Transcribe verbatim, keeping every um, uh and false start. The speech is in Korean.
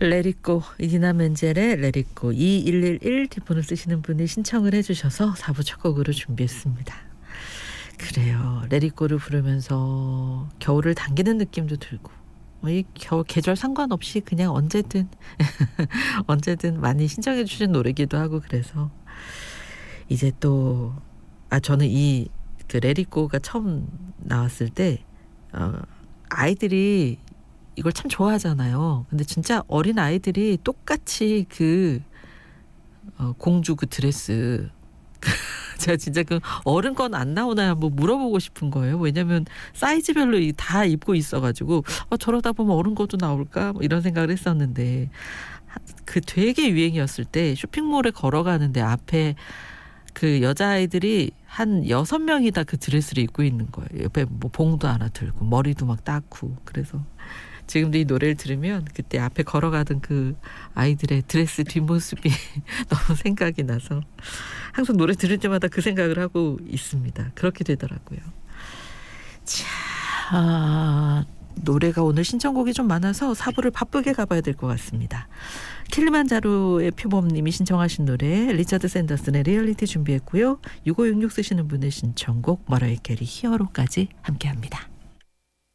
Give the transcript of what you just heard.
레리꼬 이디나 멘젤의 레리꼬 이일일일 뒷번호 쓰시는 분이 신청을 해주셔서 사 부 첫 곡으로 준비했습니다. 그래요. 레리꼬를 부르면서 겨울을 당기는 느낌도 들고 이 겨울 계절 상관없이 그냥 언제든 언제든 많이 신청해 주신 노래기도 하고 그래서 이제 또 아 저는 이 그 레리꼬가 처음 나왔을 때 어, 아이들이 이걸 참 좋아하잖아요. 근데 진짜 어린 아이들이 똑같이 그 어, 공주 그 드레스 제가 진짜 그 어른 건 안 나오나 뭐 물어보고 싶은 거예요. 왜냐면 사이즈별로 다 입고 있어가지고 어, 저러다 보면 어른 것도 나올까 뭐 이런 생각을 했었는데 그 되게 유행이었을 때 쇼핑몰에 걸어가는데 앞에 그 여자아이들이 한 여섯 명이 다 그 드레스를 입고 있는 거예요. 옆에 뭐 봉도 하나 들고 머리도 막 닦고 그래서 지금도 이 노래를 들으면 그때 앞에 걸어가던 그 아이들의 드레스 뒷모습이 너무 생각이 나서 항상 노래 들을 때마다 그 생각을 하고 있습니다. 그렇게 되더라고요. 자, 아, 노래가 오늘 신청곡이 좀 많아서 사 부를 바쁘게 가봐야 될 것 같습니다. 킬리만자로의 표범님이 신청하신 노래 리처드 샌더슨의 리얼리티 준비했고요. 육오육육 쓰시는 분의 신청곡 머라이 캐리 히어로까지 함께합니다.